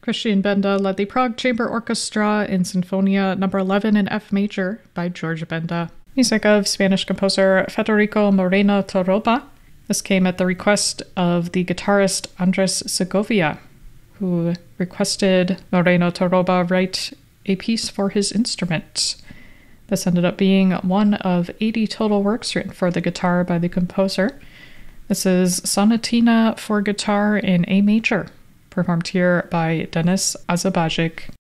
Christian Benda led the Prague Chamber Orchestra in Sinfonia No. 11 in F major by George Benda. Music of Spanish composer Federico Moreno Torroba. This came at the request of the guitarist Andres Segovia, who requested Moreno Torroba write a piece for his instrument. This ended up being one of 80 total works written for the guitar by the composer. This is Sonatina for guitar in A major, performed here by Denis Azabajic.